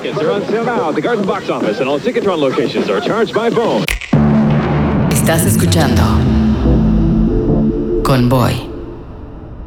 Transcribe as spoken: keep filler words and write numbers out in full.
tickets are on sale now at the Garden Box Office and all Ticketron locations are charged by phone. Estás escuchando Convoy.